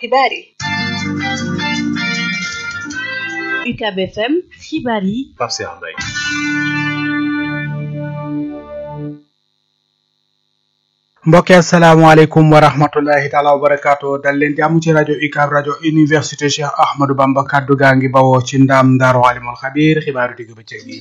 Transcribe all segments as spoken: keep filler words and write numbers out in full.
xibaar yi. U C A B F M xibaar yi. Pape Cheikh Mbaye. mbokk asalaamaaleykum wa rahmatullahi taala wa barakaatu dal leen jàmm ci rajo U C A B rajo université Cheikh Ahmadou Bamba kaddu gaa ngi bawoo ci ndam Daaru Alimul Xabiir xibaaru digg bëccëg yi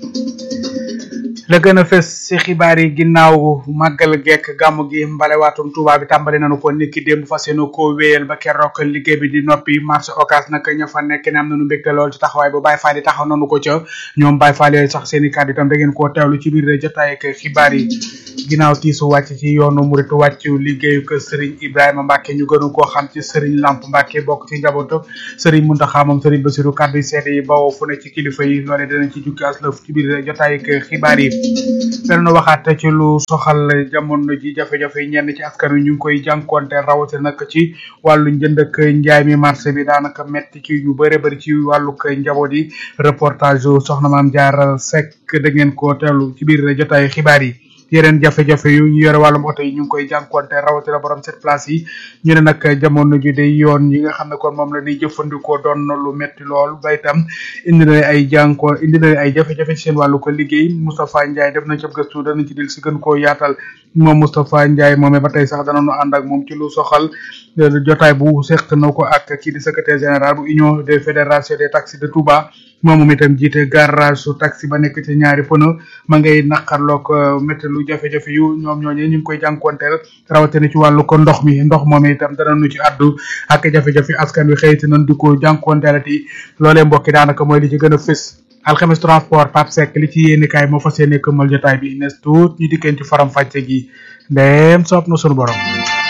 la gën a fës ci xibaar yi ginnaaw màggal gekk gàmmu gi mbalewaatum Tuuba bi tàmbali nañu ko niki démb fas yéene koo wéyal ba keroog liggéey bi di noppi marché Ocass nag ña fa nekk ne am nañu mbégte lool ci taxawaay bu Baye Fall yi taxaw nañu ko ca ñoom Baye Fall yooyu sax seen i kàddu itam da ngeen koo teewlu ci biir jotaay ak xibaar yi ginnaaw tiisu wàcc ci yoonu murit wàccu liggéeyu ko Serigne Ibrahima Mbacke ñu gënu koo xam ci Serigne Lamp Mbacke bokk ci njabootu Serigne Mountakha moom Serigne Bassirou kàddu yi seede yi bawoo fu ne ci kilifa yi loolee dinañ ci jukki aslëf ci biir jotaay ak xibaar yi dana waxaat ci lu soxal jamono ji jafe-jafe yi ñenn ci askan wi ñu ngi koy jànkuwante rawatina nag ci wàllu njënd ak njaay mi marché bi daanaka metti ci ñu bëre bëri ci wàllu njaboot yi reportage soxna Maam Jaara Seck da ngeen ko teewlu ci biir jotaay xibaar yi yeneen jafe-jafe yu ñu yore wàllum oto yi ñu ngi koy jànkuwante rawatina borom cette place yi ñu ne nag jamono ji day yoon yi nga xam ne kon moom la ñuy jëfandikoo doon na lu metti lool ba itam indi na ay jànko indi na ay jafe-jafe ci seen wàllu ko liggéey Moustapha Ndiaye def na ci gëstu danañ ci dil si gën koo yaatal moom Moustapha Ndiaye moomee ba tey sax danañu ànd ak moom ci lu soxal jotaay bu seq na ko ak kii di secrétaire général bu union des fédérations des taxis de Touba moom itam jiite garage su taxi ba nekk ci ñaari pono ma ngay naqarloog métti lu jafe-jafe yu ñoom ñooñu ñu ngi koy jànkuwanteel rawatina ci wàllu ko ndox mi ndox moom itam danañu ci addu ak jafe-jafe askan wi xëyti nañ di ko jànkuwanteelati loolee mbokki daanaka mooy li ci gën a fës alxames transport Pape Seck li ci yéeni kaay moo fas yéene këmmal jotaay bi nes tuut ñu dikkeen ci faram fàcce gi ndeem soob na sunu borom.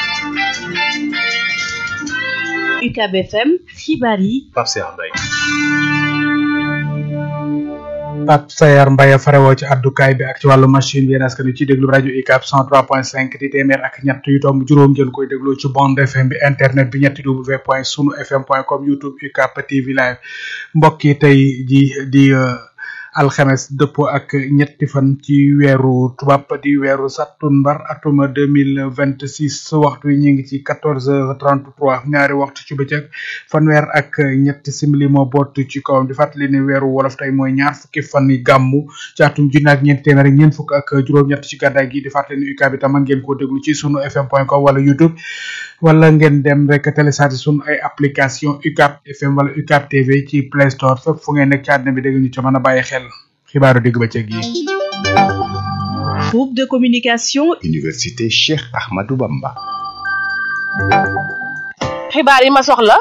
U C A B F M xibaar yi. Pape Cheikh Mbaye. Pape Sayar Mbaye farewoo ci addukaay bi ak ci wàllu machine bi yéen askan wi ci déglu rajo U C A B cent trois point cinq di téeméer ak ñett yu tomb juróom ngeen koy déglu ci bande F M bi internet bi ñetti w point sunu fm point com YouTube U C A B T V live mbokk yi tey ji di alxames dëppoo ak ñetti fan ci weeru tubaab di weeru sattumbar atuma deux mille vingt six waxtu yi ñu ngi ci quatorze heures trente trois ñaari waxtu ci bëccëg fanweer ak ñetti simili moo boot ci kawam di fàttali ne weeru wolof tey mooy ñaar fukki fan yi gàmmu ci atum junni ak ñeent téeméer ak ñeent fukk ak juróom-ñett ci gàddaay gi di fàttali ne U C A B itam ngeen koo déglu ci sunu fm point com wala YouTube wala ngeen dem rek télécharger sunu ay application U C A B F M wala U C A B T V ci Play Store fépp fu ngeen nekk ci àddina bi dégg ñu ci mën a bàyyi xel xibaaru digg bëccëg yi. Groupe de communication. Université Cheikh Ahmadou Bamba. xibaar yi ma soxla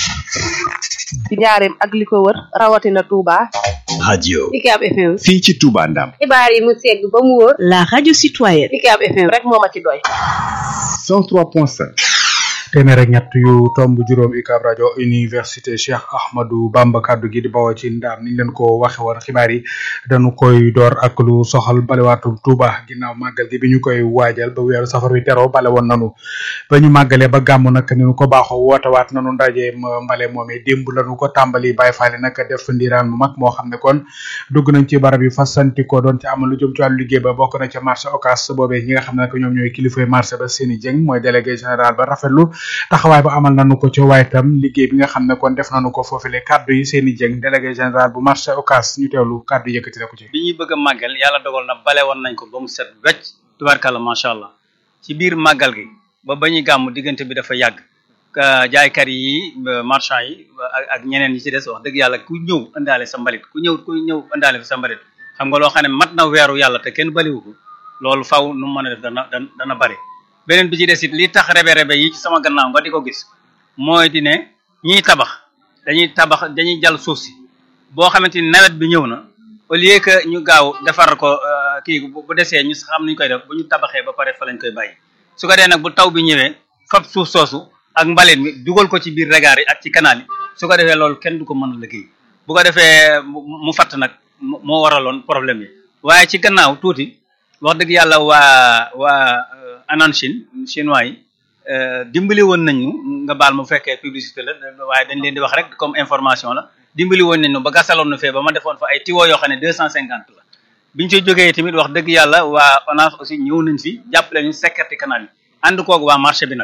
ci njaareem ak li ko wër rawatina Touba. radio U C A B F M. fii ci Touba Ndam. xibaar yi mu segg ba mu wër. La radio citoyenne. U C A B F M rek moo ma ci doy. cent trois point cinq. téeméer ak ñett yu tomb juróom U C A B rajo université Cheikh Ahmadou Bamba kaddu gi di bawoo ci ndaam niñ leen ko waxe woon xibaar yi dañu koy door ak lu soxal balewaatu Touba ginnaaw màggal gi bi ñu koy waajal ba weeru safar wi teroo bale woon nanu ba ñu màggalee ba gàmm nag ni ñu ko baaxoo wootewaat nanu ndaje mbale moomee démb lañu ko tàmbali Baye Fall nag def ndiiraan mu mag moo xam ne kon dugg nañ ci barab yi fasanti ko doon ci amal lu jëm ci wàllu liggéey ba bokk na ca marché Ocass boobee ñi nga xam ne nag ñoom ñooy kilifay marché ba Seni Dieng mooy délégué général ba rafetlu taxawaay ba amal nañu ko ci waaye tam liggéey bi nga xam ne kon def nañu ko foofule kaddu yi Seni Dieng délégué général bu marché Ocass ñu teewlu kaddu yëkkati na ko ci. bi ñuy bëgg a màggal yàlla dogal na bale woon nañ ko ba mu set wecc tubaarkàlla macha allah ci biir màggal gi ba ba ñuy gàmm diggante bi dafa yàgg jaaykat yi marchand yi ak ñeneen ñi ci des wax dëgg yàlla ku ñëw indaale sa mbalit ku ñëw ku ñëw indaale sa mbalit xam nga loo xam ne mat na weeru yàlla te kenn baliwu ko loolu faw nu mu mën a def dana dana bari. beneen bi ci des it li tax rebe-rebe yi ci sama gannaaw nga di ko gis mooy di ne ñiy tabax dañuy tabax dañuy jàll suuf si boo xamante ni nawet bi ñëw na au lieu que ñu gaaw defar ko kii bu desee ñu xam nuñ koy def bu ñu tabaxee ba pare fa lañ koy bàyyi su ko dee nag bu taw bi ñëwee fab suuf soosu ak mbalit mi dugal ko ci biir regard yi ak ci canal yi su ko defee loolu kenn du ko mën a liggéey bu ko defee mu fatt nag moo waraloon problème yi waaye ci gannaaw tuuti wax dëgg yàlla waa waa anan Chine chinois yi dimbali woon nañu nga baal mu fekkee publicité la waaye dañ leen di wax rek comme information la dimbali woon nañu ba gasaloon na fee ba ma defoon fa ay tiwo yoo xam ne deux cent cinquante la biñu ci jógee tamit wax dëgg yàlla waa ONAS aussi ñëw nañ fi jàppale ñu sécurité canal yi ànd koog waa marché bi nag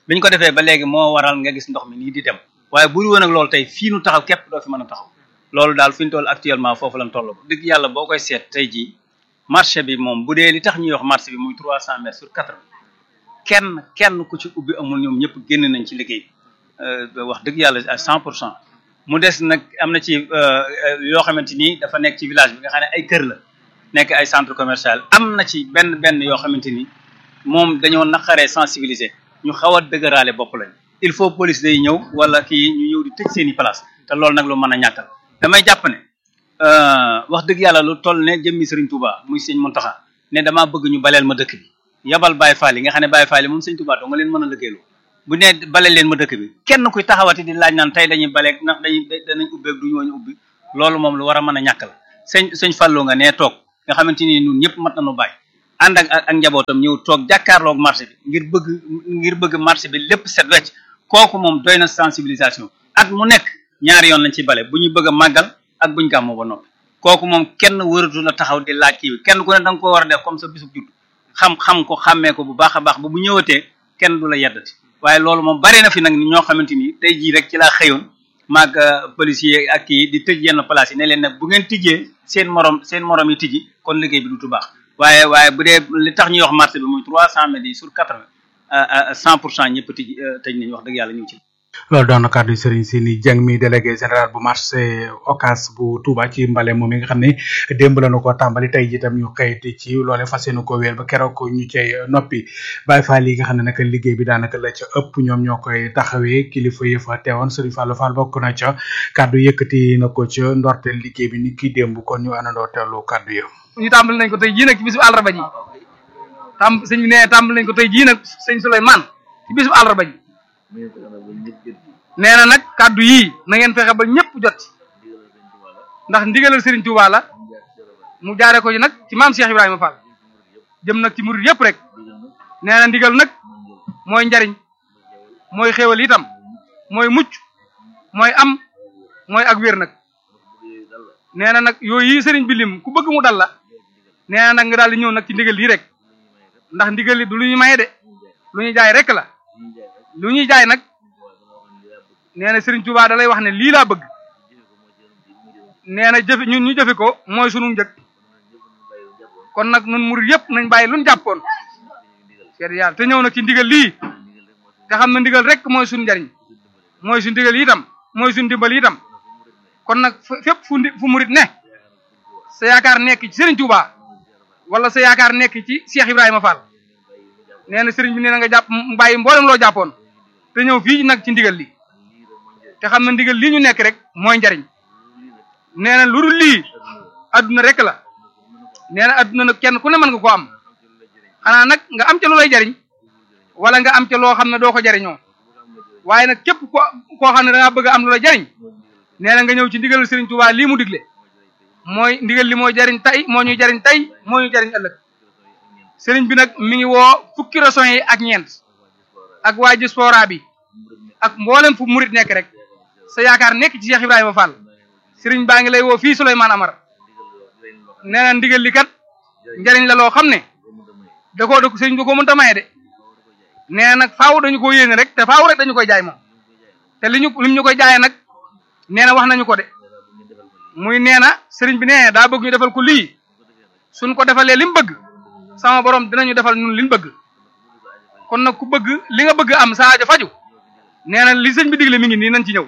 biñ ko defee ba léegi moo waral nga gis ndox mi nii di dem waaye buri woon ak loolu tey fii nu taxaw képp doo fi mën a taxaw loolu daal fi ñu toll actuellement foofu lañ toll dëgg yàlla boo koy seet tey jii marché bi moom bu dee li tax ñuy wax marché bi muy trois cent mètres sur quatre-vingts kenn kenn ku ci ubbi amul ñoom ñëpp génn nañ ci liggéey wax dëgg yàlla à cent pour cent mu des nag am na ci yoo xamante ni dafa nekk ci village bi nga xam ne ay kër la nekk ay centre commercial am na ci benn benn yoo xamante ni moom dañoo naqaree sensibiliser ñu xaw a dëgëraale bopp lañ il faut police day ñëw wala kii ñu ñëw di tëj seen i place te loolu nag lu mën a ñàkkal damay jàpp ne wax dëgg yàlla lu toll ne jëmmi Serigne Touba muy Sëñ Mountakha ne damaa bëgg ñu baleel ma dëkk bi yabal Baye Fall yi nga xam ne Baye Fall yi moom Sëñ Touba doo nga leen mën a liggéeylu bu ne baleel leen ma dëkk bi kenn kuy taxawati di laaj naan tey dañuy baleeg ndax dañuy danañ ubbeeg du ñooñu ubbi loolu moom lu war a mën a ñàkk la sëñ sëñ Fallou nga nee toog nga xamante ni ñun ñëpp mat nañu bàyyi ànd ak ak njabootam ñëw toog jàkkaarloog marché bi ngir bëgg ngir bëgg marché bi lépp set wecc kooku moom doy na sensibilisation at mu nekk ñaari yoon lañ ci bale bu ñuy bëgg a màggal ak buñ gàmmoo ba noppi kooku moom kenn wëratu la taxaw di laaj kii kenn ku ne da nga ko war a def comme sa bisub judd xam xam ko xàmmee ko bu baax a baax ba bu ñëwatee kenn du la yeddati waaye loolu moom bari na fi nag ñoo xamante ni tey jii rek ci laa xëyoon maag policier ak kii di tëj yenn place yi ne leen nag bu ngeen tijjee seen morom seen morom yi tijji kon liggéey bi du tu baax waaye waaye bu dee li tax ñuy wax marché bi muy trois cent mètres yi sur quatre-vingts cent pour cent ñëpp tij tëj nañu wax dëgg yàlla ñu ngi ci loolu doon na kàddu Serigne Sini Dieng mi délégué général bu marché Ocass bu Touba ci mbale moom mi nga xam ne démb la ñu ko tàmbali tey ji tam ñu xëyti ci loole fas yéene ko wéer ba keroog ñu cay noppi Baye Fall yi nga xam ne nag liggéey bi daanaka la ca ëpp ñoom ñoo koy taxawee kilifa yi fa teewoon Serigne Fallou Fall bokk na ca kàddu yëkkati na ko ca ndorteel liggéey bi ni ki démb kon ñu àndandoo teewlu kàddu yi. ñu tàmbali nañ ko tey jii nag ci bisu àllarba ji tam sëñ bi nee tàmbali nañ ko tey jii nag sëñ Souleymane ci bisu àllarba ji nee na nag kàddu yii na ngeen fexe ba ñëpp jot ndax ndigalal Serigne Touba la mu jaare ko ci nag ci maam Cheikh Ibrahima Fall jëm nag ci murid yëpp rek nee na ndigal nag mooy njariñ mooy xéewal itam mooy mucc mooy am mooy ak wér nag nee na nag yooyu yi Serigne bi lim ku bëgg mu dal la nee na nag nga daal di ñëw nag ci ndigal yi rek ndax ndigal li du lu ñu maye de lu ñuy jaay rek la lu ñuy jaay nag nee na Serigne Touba da lay wax ne lii laa bëgg nee na jëfe ñun ñu jëfe ko mooy sunu njëg kon nag nun murid yëpp nañ bàyyi luñ jàppoon seet yàlla te ñëw nag ci ndigal lii te xam ne ndigal rek mooy sunu njariñ mooy suñu ndigal yi itam mooy suñu dimbal itam kon nag fépp fu fu murid ne sa yaakaar nekk ci Serigne Touba wala sa yaakaar nekk ci Cheikh Ibrahima Fall nee na Serigne bi nee na nga jàpp bàyyi mboolem loo jàppoon te ñëw fii nag ci ndigal li te xam na ndigal lii ñu nekk rek mooy njariñ nee na lu dul lii adduna rek la nee na adduna nag kenn ku ne mën nga ko am xanaa nag nga am ca lu lay jariñ wala nga am ca loo xam ne doo ko jariñoo waaye nag képp ko koo xam ne da ngaa bëgg a am lu la jariñ nee na nga ñëw ci ndigal Serigne Touba lii mu digle mooy ndigal li mooy jariñ tey moo ñuy jariñ tey moo ñuy jariñ ëllëg Serigne bi nag mi ngi woo fukki régions yi ak ñeent ak waa diaspora bi ak mboolem fu murit nekk rek sa yaakaar nekk ci Cheikh Ibrahima Fall Serigne baa ngi lay woo fii Souleymane Amar nee na ndigal li kat njariñ la loo xam ne da koo da Serigne da koo mënta maye de nee na nag faaw dañu ko yéene rek te faaw rek dañu koy jaay moom te li ñu lim ñu koy jaayee nag nee na wax nañu ko de muy nee na Serigne bi nee daa bëgg ñu defal ko lii suñ ko defalee li mu bëgg sama borom dinañu defal ñun liñ bëgg kon nag ku bëgg li nga bëgg am sa aajo faju nee na li sëñ bi digle mi ngi nii nañ ci ñëw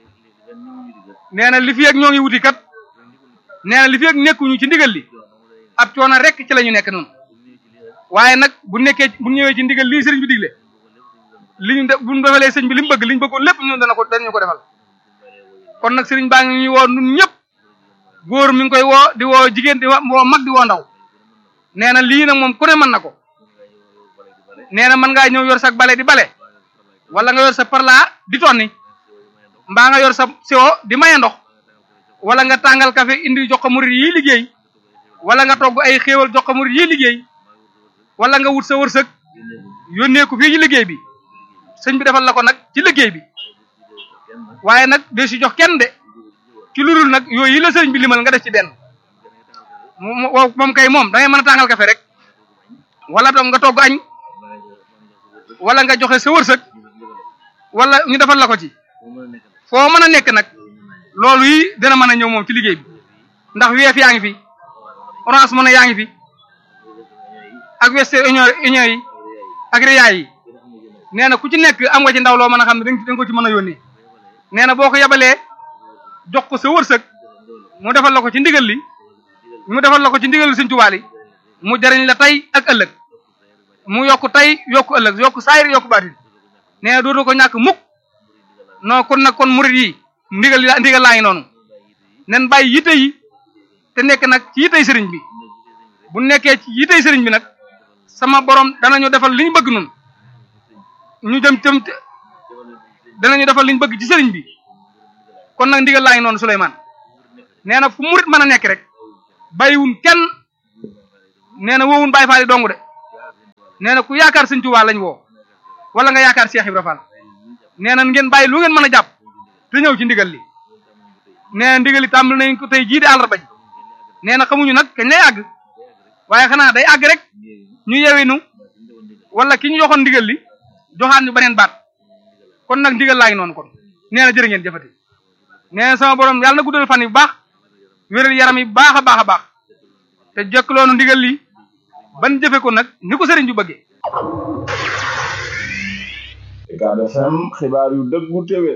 nee na li fi ak ñoo ngi wuti kat nee na li fi ak nekkuñu ci ndigal li ab coono rek ci la ñu nekk noonu waaye nag bu nekkee bu ñëwee ci ndigal lii sëriñ bi digle li ñu def bu ñu defalee sëñ bi li mu bëgg li ñu bëggoon lépp ñun dana ko danañu ko defal kon nag sëriñ baa ngi ñuy woo nun ñëpp góor mi ngi koy woo di woo jigéen di woo mag di woo ndaw nee na lii nag moom ku ne mën na ko nee na mën ngaa ñëw yor sa bale di bale wala nga yor sa parla di tonni mbaa nga yor sa siwo di maye ndox wala nga tàngal café indi jox ko murid yi liggéey wala nga togg ay xéewal jox ko murid yi liggéey wala nga wut sa wërsëg yónnee ko fii ci liggéey bi sëñ bi defal la ko nag ci liggéey bi waaye nag de si jox kenn de ci lu dul nag yooyu yi la sëriñ bi limal nga def ci benn moom kay moom da ngay mën a tàngal café rek wala doom nga togg añ wala nga joxe sa wërsëg wala ñu defal la ko ci foo mën a nekk nag loolu yi dina mën a ñëw moom ci liggéey bi ndax weef yaa ngi fi Orange Money yaa ngi fi ak Western Union union yi ak riyaay yi nee na ku ci nekk am nga ci ndaw loo mën a xam ne danga ko ci mën a yónnee nee na boo ko yabalee jox ko sa wërsëg mu defal la ko ci ndigal li mu defal la ko ci ndigal li Sëriñ Tuubaa li mu jariñ la tey ak ëllëg mu yokk tey yokk ëllëg yokk saayir yokk baatin nee na dootoo ko ñàkk mukk non kon nag kon murit yi ndigal la ndigal laa ngi noonu nen bàyyi yite yi te nekk nag ci yitey sëriñ bi bu nekkee ci yitey sëriñ bi nag sama borom danañu defal li ñu bëgg nun ñu jëm jëm danañu defal li ñu bëgg ci sëriñ bi kon nag ndigal laa ngi noonu Souleymane nee na fu murit mën a nekk rek bàyyiwun kenn nee na woowun Baay Faal yi dong de nee na ku yaakaar Sëriñ Tuubaa lañ woo wala nga yaakaar Cheikh Ibra Fall nee na ngeen bàyyi lu ngeen mën a jàpp te ñëw ci ndigal li nee na ndigal li tàmbali nañ ko tey jii di àllarba ji nee na xamuñu nag kañ lay àgg waaye xanaa day àgg rek ñu yewinu wala ki ñu joxoon ndigal li joxaat ñu beneen baat kon nag ndigal laa ngi noonu kon nee na jërë ngeen jëfati nee na sama borom yàlla na guddal fan yi bu baax wéral yaram yi bu baax a baax a baax te jëkk loonu ndigal li ban jëfe ko nag ni ko sëriñ bi bëggee. Ucab F M xibaar yu dëggu téwé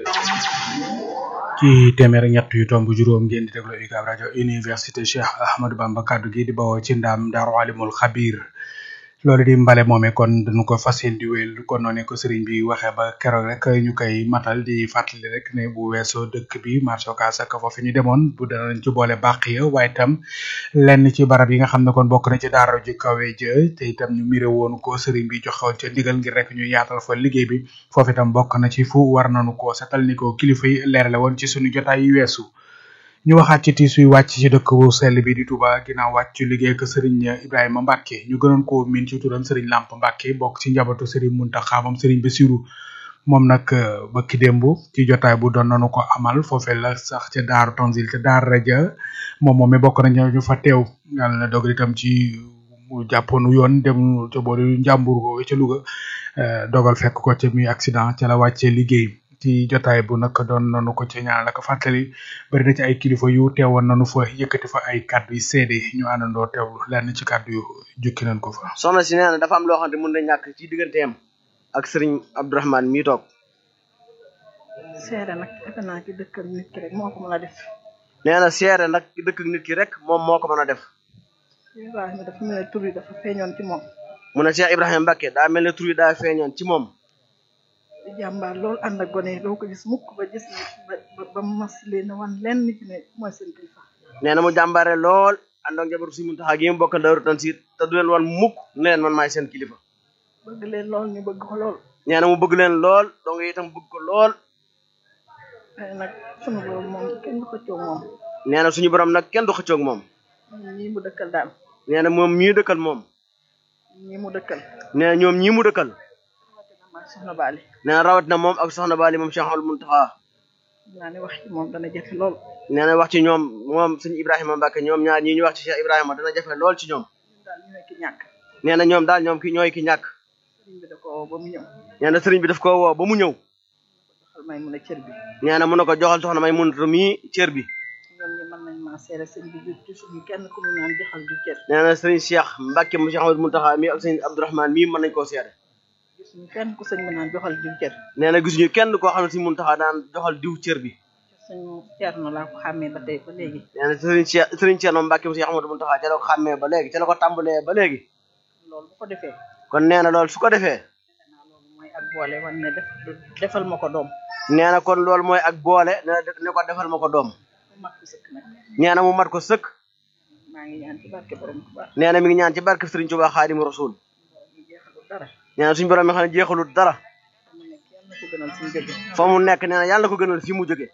ci téeméer ñett yu tomb juróom ngeen di déglu Ucab rajo université Cheikh Ahmadou Bamba kaddu gi di bawoo ci ndam Daaru Alimul Xabir loolu di mbale moome kon dañu ko fas yéene di wéyal kon noonu ko sëriñ bi waxee ba keroog rek ñu koy matal di fàttali rek ne bu weesoo dëkk bi marché Ocass ak foofu ñu demoon bu danañ ci boole bàq ya waaye itam lenn ci barab yi nga xam ne kon bokk na ci daara ju kawe jë te itam ñu mire woon ko sëriñ bi joxoon ca ndigal ngir rek ñu yaatal fa liggéey bi foofu itam bokk na ci fu war nañu ko setal ni ko kilifa yi leerale woon ci suñu jotaay yi weesu ñu waxaat ci tiis wi wàcc ci dëkk bu sell bi di Touba ginnaaw wàcc ci liggéey ak Serigne Ibrahima Mbacke ñu gënoon ko min ci turam Serigne Lamp Mbacke bokk ci njabootu Serigne Mountakha moom Serigne Bassirou moom nag bëkki démb ci jotaay bu doon nañu ko amal foofee la sax ca Daaru Tanzil te Daara ja moom moom mi bokk nañu ñu fa teew yàlla na dogal itam ci mu jàppoonu yoon dem ca boori Njàmbur go ca Louga dogal fekk ko ca mi accident ca la wàccee liggéey ci jotaay bu nag doon nañu ko ci ñaanal ak fàttali bari na ci ay kilifa yu teewoon nañu fa yëkkati fa ay kàddu yu seede ñu àndandoo teewlu lenn ci kàddu yu jukki nañ ko fa. soxna si nee na dafa am loo xam ne mën na ñàkk ci digganteem ak sëriñ Abdourahmane mii toog. seere nag defe naa ci dëkk ak nit ki rek moo ko mën a def. nee na seere nag ci dëkk ak nit ki rek moom moo ko mën a def. Ibrahima dafa mel ne tur yi dafa feeñoon ci moom. mu ne Cheikh Ibrahima Mbacke daa mel ne tur yi daa feeñoon ci moom. di jàmbaar lool ànd ak gone yi doo ko gis mukk ba gis ba ba mas leen wan lenn ci ne mooy seen kilifa. nee na mu jàmbaare lool ànd ak njabootu si Muntaxa gi mu bokk Daaru Tanzil te du leen wan mukk ne leen man maay seen kilifa. bëgg leen lool ñu bëgg ko lool. nee na mu bëgg leen lool dong itam bëgg ko lool. waaye nag sunu borom moom kenn du xëccoog moom. nee na suñu borom nag kenn du xëccoog moom. ñii mu dëkkal daal. nee na moom mii dëkkal moom. ñii mu dëkkal. nee na ñoom ñii mu dëkkal. soxna Bali. nee na rawat na moom ak soxna Bali moom Cheikh Ahmadou Mountakha. naa ne wax ci moom dana jafe lool. nee na wax ci ñoom moom sëñ Ibrahima Mbacke ñoom ñaar ñii ñu wax ci Cheikh Ibrahima dana jafe lool ci ñoom. daal ñooy ki ñàkk. nee na ñoom daal ñoom ki ñooy ki ñàkk. sëriñ bi da ko woo ba mu ñëw. nee na sëriñ bi daf ko woo ba mu ñëw. joxal may mun a cër bi. nee na mun na ko joxal soxna may mun a mii cër bi. ñoom ñi mën nañ maa seere sëñ bi du ci suñu kenn ku mu naan joxal du cër. nee na sëriñ Cheikh Mbacke mu Cheikh Ahmadou Mountakha mii ak sëñ Abdourahmane mii mën nañ koo seere. gisuñu kenn ku sëñ bi naan joxal diw cër. nee na gisuñu kenn koo xam ne si Mountakha daan joxal diw cër bi. sëñ Thierno laa ko xàmmee ba tey ba léegi. nee na sëriñ Cheikh sëriñ Thierno Mbacke mu Cheikh Ahmadou Mountakha ca la ko xàmmee ba léegi ca la ko tàmbalee ba léegi. loolu bu ko defee. kon nee na loolu su ko defee. loolu mooy ak boole wan ne def defal ma ko doom. nee na kon loolu mooy ak boole nee na ne ko defal ma ko doom. mu mat ko sëkk nag. nee na mu mat ko sëkk. maa ngi ñaan ci barke borom Tuubaa. nee na mi ngi ñaan ci barke Sëriñ Tuubaa Xaadimu Rasuul. dara. nee na suñu borom mi xam ne jeexalut dara. fa mu nekk nee na yàlla ko gënal fi mu jóge.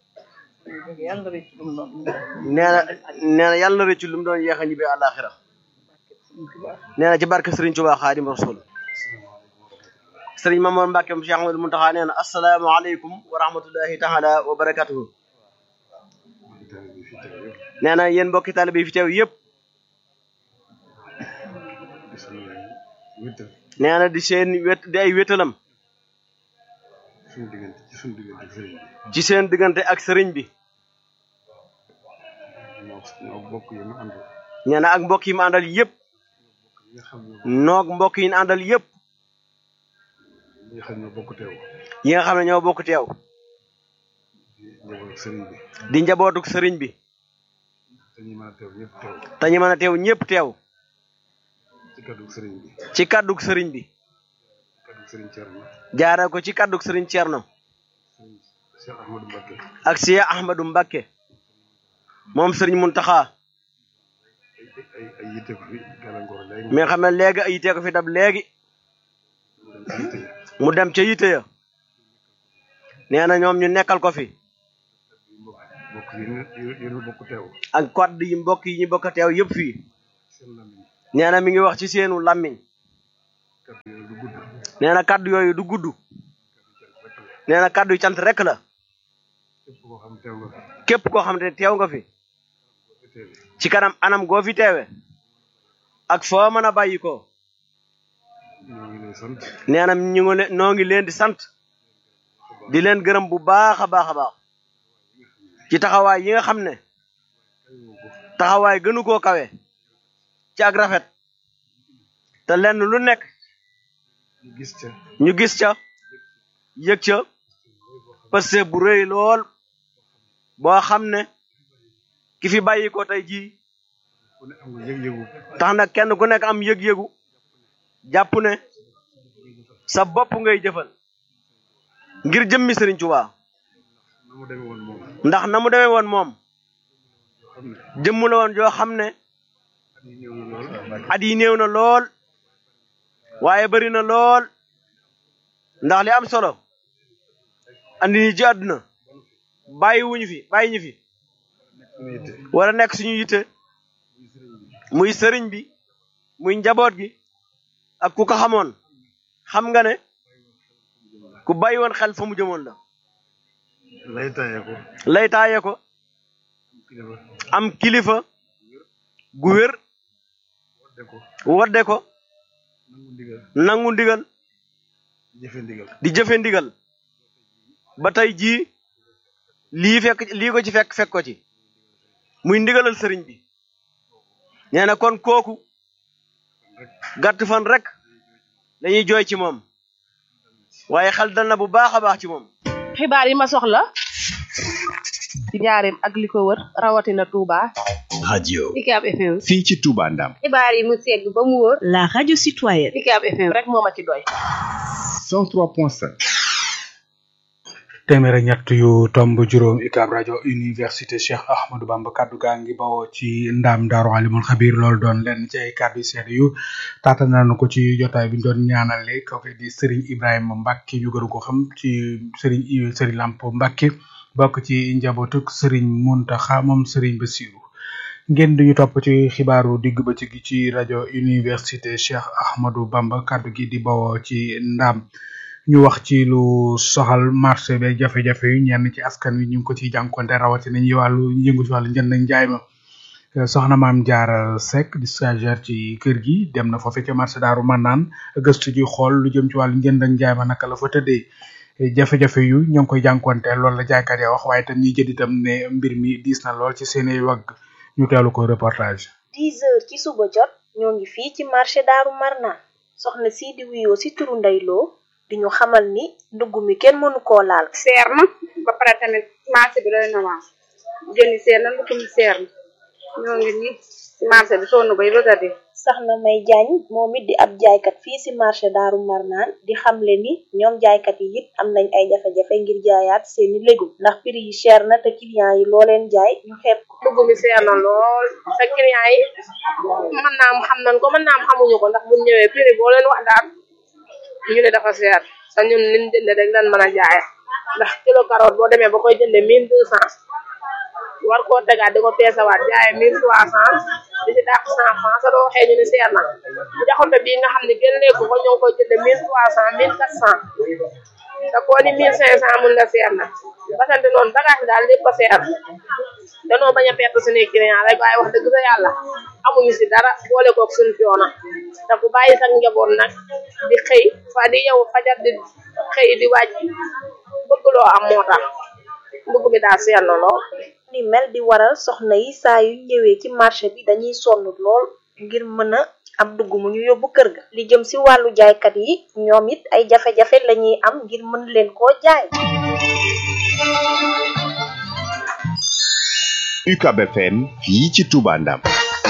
nee na nee na yàlla rëccu lu mu doon yeex a ñibbi àllaaxira. nee na ci barke Sëriñ Tuubaa Xaadimu Rasuul. Sëriñ Mamoor Mbàkke mu Cheikh Ahmadou Mountakha nee na asalaamaaleykum wa rahmatullahi taala wa barakatuhu. nee na yéen mbokki taalibe yi fi teew yëpp. nee na di seen wet di ay wétalam. ci seen diggante ak sëriñ bi nee na ak mbokk yi mu àndal yëpp noog mbokk yi ñu àndal yëpp yi nga xam ne ñoo bokk teew di njabootuk sëriñ bi te ñu mën a teew ñëpp teew ci kàdduk sëriñ bi jaara ko ci kàdduk sëriñ Cerno ak Cheikh Ahmadou Mbacké moom sëriñ Muntaxa mi nga xam ne léegi ay yite ko fi dab léegi mu dem ca yite ya nee na ñoom ñu nekkal ko fi ak kàddu yi mbokk yi ñu bokk teew yëpp fii nee na mi ngi wax ci seenu làmmiñ nee na kàddu yooyu du gudd nee na kàddu yu cant rek la képp koo xam ne teew nga fi ci kanam anam goo fi teewe ak foo mën a bàyyi ko nee na ñu ngi leen noo ngi leen di sant di leen gërëm bu baax a baax a baax ci taxawaay yi nga xam ne taxawaay gënu koo kawe ci ak rafet te lenn lu nekk ñu gis ca yëg ca parce que bu rëy lool boo xam ne ki fi bàyyi ko tey jii tax na kenn ku nekk am yëg-yëgu jàpp ne sa bopp ngay jëfal ngir jëmmi Sëriñ Tuubaa ndax na mu demee woon moom jëmm la woon joo xam ne at yi néew na lool waaye bari na lool ndax li am solo andi ni ci àdduna bàyyi wuñu fi bàyyi ñu fi wala nekk suñu yitte muy sëriñ bi muy njaboot gi ak ku ko xamoon xam nga ne ku bàyyi woon xel fa mu jëmoon la lay taaye ko lay taaye ko am kilifa gu wér wadde ko nangu ndigal di jëfe ndigal ba tey jii lii fekk lii ko ci fekk fekk ko ci muy ndigalal sëriñ bi nee na kon kooku gàtt fan rek lañuy jooy ci moom waaye xel dal na bu baax a baax ci moom. xibaar yi ma soxla ci njaareem ak li ko wër rawatina Touba. radio Ucab F M fii ci Touba Ndam xibaar yi mu segg ba mu wóor la radio citoyenne Ucab F M rek moo ma ci doy cent trois point cinq téeméer ak ñett yu tomb juróom Ucab rajo université Cheikh Ahmadou Bamba kaddu gaa ngi bawoo ci ndaam Daaru Alimul Xabir loolu doon lenn ci ay kaddu seede yu taata nañu ko ci jotaay bi ñu doon ñaanale kooku di Serigne Ibrahima Mbacke ñu gën ko xam ci Serigne Serigne Lampo Mbacke bokk ci njabootuk Serigne Mountakha moom Serigne Bassirou ngeen duñu topp ci xibaaru digg ba ci gi ci rajo université Cheikh Ahmadou Bamba kaddu gi di bawoo ci ndaam ñu wax ci lu soxal marché be jafe-jafe yu ñenn ci askan wi ñu ngi ko ciy jànkonte rawatina ñi wàllu yëngu ci wàllu njënd ak njaay ma soxna maam Jaara Seck di stagiaire ci kër gi dem na foofe ca marché Daaru Manaan gëstu ji xool lu jëm ci wàllu njënd ak njaay ma naka la fa tëddee jafe-jafe yu ñoo ngi koy jànkonte loolu la jaaykat ya wax waaye tam ñi jënd itam ne mbir mi diis na lool ci seeni wagg ñu teelu ko reportage. dix heures ci suba jot ñoo ngi fii ci marché Daaru Marnaan soxna si di wuyoo si turu Ndeyloo di ñu xamal ni ndugg mi kenn mënu koo laal. seer na ba pare tamit marché bi doy na waar jënd seer na ndugg mi seer na ñoo ngi nii ci marché bi sonn bay bëgg a dee. Soxna May Jaañ moom it di ab jaaykat fii si marché Daaru Marnaan di xamle ni ñoom jaaykat yi it am nañ ay jafe-jafe ngir jaayaat seeni légumes ndax prix yi cher na te client yi loo leen jaay ñu xeeb ko. ndugg mi seer na lool te client yi mën naa am xam nañ ko mën naa am xamuñu ko ndax bu ñëwee prix boo leen wax daal ñu ne dafa seer te ñun liñ jënde rek lan mën a jaaye ndax kilo carotte boo demee ba koy jënde mille deux cent war koo tegaat di ko peesawaat jaaye mille trois cent di ci dàq cent francs sa doo waxee ñu ne seer na jaxote bii nga xam ne gën lekku ko ñoo ngi koy jënde mille trois cent mille quatre cent te koo ni mille cinq cent mun la seer na basante noonu bagage daal lépp ko seer danoo bañ a perte suñuy client rek waaye wax dëgg sa yàlla amuñu si dara boole koog suñu coono te ku bàyyi sax njaboot nag di xëy fa di yow fajar di xëy di wàcc doo am moo tax ndugg bi daal seer na lool. ni mel di waral soxna yi saa yu ñëwee ci marché bi dañuy sonn lool ngir mën a am dugg mu ñu yóbbu kër ga li jëm ci wàllu jaaykat yi ñoom it ay jafe-jafe lañuy am ngir mën leen koo jaay. U C A B F M fii ci Touba Ndam.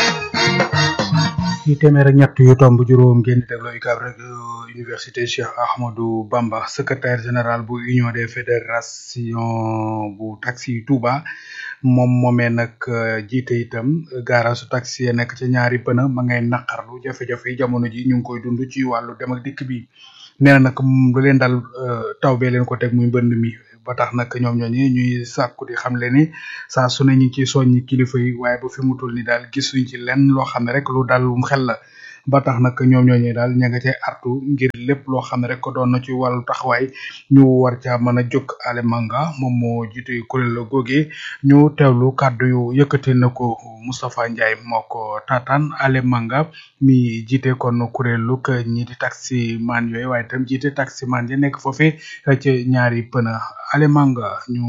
ci téeméer ak ñett yu tomb juróom ngeen di déglu U C A B rek université Cheikh Ahmadou Bamba secrétaire général bu union des fédérations bu taxi Touba moom moomee nag jiite itam garage taxi ya nekk ci ñaari pëna ma ngay naqarlu jafe-jafe yi jamono ji ñu ngi koy dund ci wàllu dem ak dikk bi nee na nag lu leen dal taw bee leen ko teg muy mbënd mi ba tax nag ñoom ñooñi ñuy sàkku di xam le ni saa su ne ñu ci soññi kilifa yi waaye ba fi mu toll ni daal gisuñ ci lenn loo xam ne rek lu dal mu xel la ba tax nag ñoom ñooñu daal ña nga cay artu ngir lépp loo xam ne rek ko doon na ci wàllu taxawaay ñu war caa mën a jóg Ale Manga moom moo jiite kuréel la googee ñu teewlu kàddu yu yëkkati na ko Moustapha Ndiaye moo ko taataan Ale Manga mi jiite kon kuréelu ñi di taxi man yooyu waaye itam jiite taxi man yi nekk foofee ci ñaari pëna Ale Manga ñu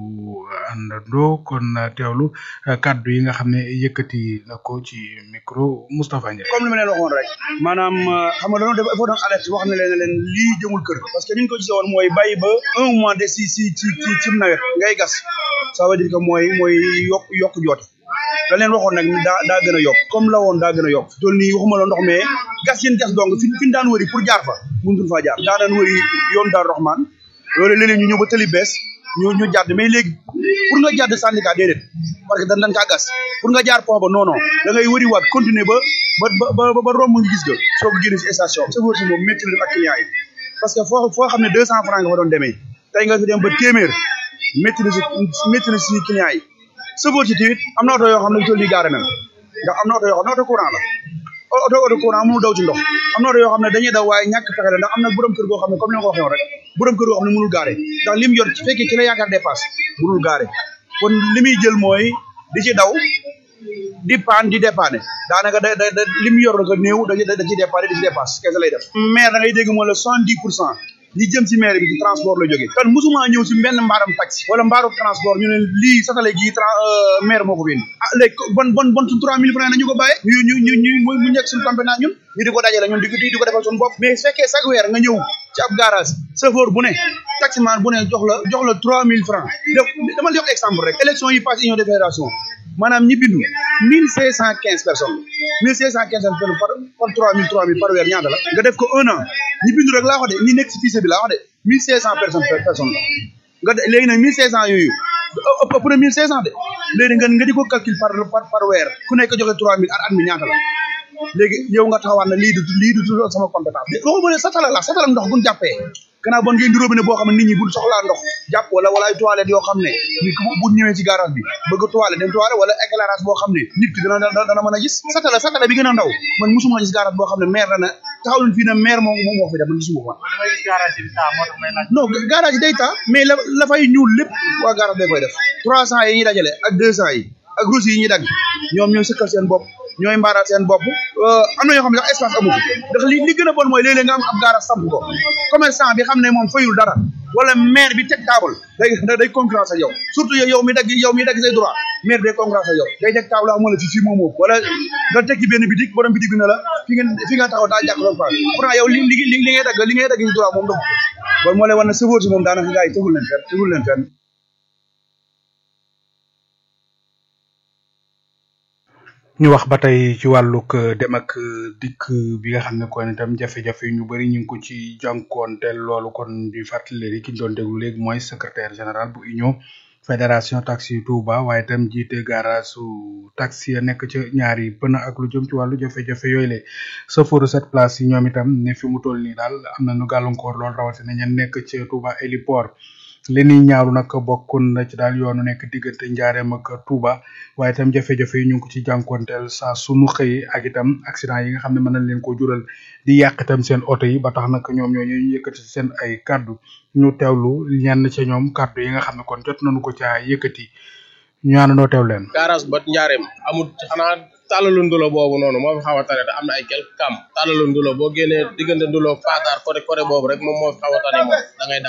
àndandoo kon teewlu kàddu yi nga xam ne yëkkati na ko ci micro Moustapha Ndiaye. comme li ma leen waxoon rek maanaam xam nga dañoo def il faut doon alerte wax na leen leen lii jëmul kër parce que ni ñu ko gisee woon mooy bàyyi ba un mois de si si ci ci ci nawet ngay gas ça veut dire que mooy mooy yokk yokk joote la leen waxoon nag daa daa gën a yokk comme la woon daa gën a yokk tool nii waxuma la ndox mais gas yéen gas dong fi fi ñu daan wëri pour jaar fa mënutul faa jaar daa daan wëri yoon daal Roxmaan loolu léeg-léeg ñu ñëw ba tëli bees ñu ñu jàdd mais léegi pour nga jàdd syndicat déedéet parce que dañ dañ kaa gas pour nga jaar pont ba non non da ngay wëri waat continuer ba ba ba ba romb ñu gis nga soo ko génne si station sa wër si moom métti na ak client yi parce que foo foo xam ne deux cent francs nga fa doon demee tey nga fi dem ba téeméer métti na si métti na si client yi sa wër si tamit am na oto yoo xam ne tool yi gaare na ndax am na oto yoo xam ne oto courant la oto oto courant mënul daw ci ndox am na oto yoo xam ne dañuy daw waaye ñàkk pexe la ndax am na borom kër goo xam ne comme ni nga ko waxee woon rek borom kër goo xam ne mënul gaare ndax lim yor ci fekkee ci la yaakaar dépasse mënul gaare kon li muy jël mooy di ci daw di paan di dépanner daanaka da da li mu yor la ko néew da da ci dépanner di ci dépasse kese lay def maire da ngay dégg mooy le soixante dix pour cent li jëm ci maire bi ci transport la jógee kan musuma ñëw ci benn mbaaram taxi wala mbaaru transport ñu ne lii satale gii maire moo ko fi indi ah léegi bon bon bon suñ trois mille francs nañu ko bàyyee ñu ñu ñu ñu mu nekk suñu compétence ñun ñu di ko dajale ñun di ko di ko defal suñu bopp mais su fekkee chaque weer nga ñëw ci ab garage chauffeur bu ne taximan bu ne jox la jox la trois mille francs dama jox exemple rek élection yi passé union de fédération maanaam ñi bindu mille cinq cent quinze personnes mille cinq cent quinze personnes par par trois mille trois mille par weer ñaata la nga def ko un an ñi bindu rek laa wax de ñi nekk ci fichier bi laa wax de mille cinq cent personnes personnes la nga de léegi nag mille cinq cent yooyu ëpp na mille cinq cent de léegi nga nga di ko calcul par par par weer ku nekk joxe trois mille at at mi ñaata la léegi yow nga taxawaat na lii du lii du sama compétence waxuma ne satala la satala ndox gun jàppee gannaaw bon ngeen di robinet boo xam ne nit ñi bu soxlaa ndox jàpp wala wala ay toilette yoo xam ne nit ki bu ñëwee ci garage bi bëgg toilette dem toilette wala éclairage boo xam ne nit ki dana dana mën a gis satala satala bi gën a ndaw man musuma gis garage boo xam ne maire dana taxaw leen fii ne maire moo moo moo fi def man gisuma ko non garage day taa mais la la fay ñuul lépp waa garage day koy def trois cent yi ñuy dajale ak deux cent yi ak rosi yi ñuy dagg ñoom ñooy sëkkal seen bopp ñooy mbaaraat seen bopp am na yoo xam ne sax espace amu ko ndax li li gën a bon mooy léeg-léeg nga am ab garage samp ko commerçant bi xam ne moom fayul dara wala maire bi teg table day day concurrence ak yow surtout yow mi dagg yow mi dagg say droit maire day concurrence ak yow day teg table amoo la fi fii moom moo wala nga teg ci benn bitik borom bitik bi ne la fi nga fi nga taxaw daa jàkk loolu fa pourtant yow li li li ngay dagg li ngay dagg ci droit moom dog bon moo lay wan ne chauffeur si moom daanaka gars yi tegul leen fenn tegul leen fenn ñu wax ba tey ci wàllug dem ak dikk bi nga xam ne kon itam jafe-jafe ñu bari ñu ngi ko ci jànkuwanteel loolu kon di fàttali leen ki ñu doon déglu léegi mooy secrétaire général bu union fédération taxi Touba waaye itam jiite garage su taxi ya nekk ci ñaari pëna ak lu jëm ci wàllu jafe-jafe yooyu le chauffeur cette place yi ñoom itam ne fi mu toll nii daal am na nu gàllankoor lool rawatina ña nekk ci Touba héliport li ñuy ñaaru nag bokkun na ci daal yoonu nekk diggante Njaareem ak Touba waaye itam jafe-jafe yi ñu ngi ko ci jànkuwanteel saa sunu xëyee ak itam accident yi nga xam ne mën nañ leen ko jural di yàq itam seen oto yi ba tax nag ñoom ñoo ñu yëkkati seen ay kaddu ñu teewlu ñenn ca ñoom kaddu yi nga xam ne kon jot nañu ko caa yëkkati ñu àndandoo teew leen. garage ba Njaareem amul xanaa tàllalu ndulo boobu noonu moo fi xaw a tane te am na ay quelques kam tàllalu ndulo boo génnee diggante ndulo faataar côté côté boobu rek moom moo fi xaw a tane moom da ngay daw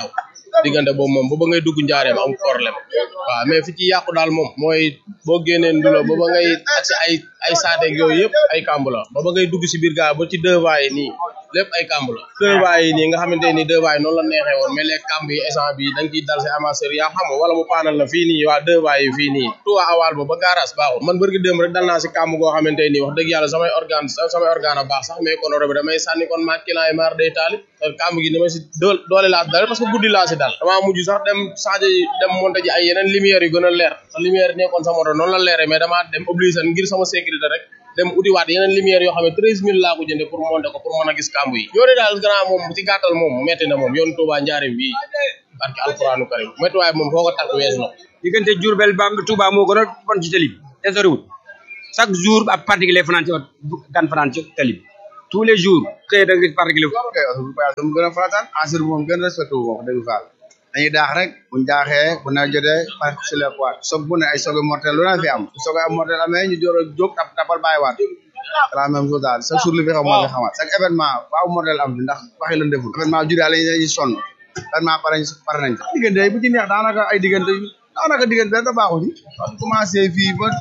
diggante boobu moom ba ba ngay dugg njaareem am problème waaw mais fi ci yàqu daal moom mooy boo génnee ndulo ba ba ngay agsi ay ay saateeg yooyu yëpp ay kàmb la ba ba ngay dugg si biir gaa ba ci deux voies yi nii lépp ay kàmb la deux voies yi nii nga xamante ni deux voies yi noonu la neexee woon mais les kàmb yi essence bi da nga ciy dal si amasseur yaa xam wala mu paanal la fii nii waa deux voies yi fii nii tuwa awaal ba ba garage baaxul man bërgi démb rek dal naa si kàmb goo xamante ni wax dëgg yàlla samay organe samay organe a baax sax mais kon oro bi damay sànni kon maa client yi maar day taali kàmb gi dama si doole laa si dal parce que guddi laa si dal damaa mujj sax dem changé dem monté ji ay yeneen lumière yu gën a leer sa lumière nekkoon sa moto noonu la leere mais damaa dem obligé ngir sama sécurité rek dem utiwaat yeneen lumière yoo xam ne treize mille laa ko jënde pour monter ko pour mën a gis kàmb yi yoone daal grand moom ci gàttal moom metti na moom yoon Touba Njaareem bii barke alquranu karim métti waaye moom foo ko takk wees na diggante Diourbel ba Touba moo gën a bon ci tali bi te soriwul chaque jour ab particulier fanaan ci gan fanaan ci tali bi tous les jours xëy da nga gis particulier mu gën a farataan asur moom gën respecté wu wax dëgg faal dañuy daax rek buñ daaxee bu na jotee par sur les poids soog bu ne ay soog mortel lu na fi am soog am mortel amee ñu door a jóg tap tapal bàyyiwaat la même chose daal chaque jour li fi xam moo fi xamaat chaque événement waaw mortel am fi ndax waxi lan deful événement judee lañuy sonn événement pare pare nañ diggante bu ci neex daanaka ay diggante daanaka diggante benn da baaxu ci commencé fii ba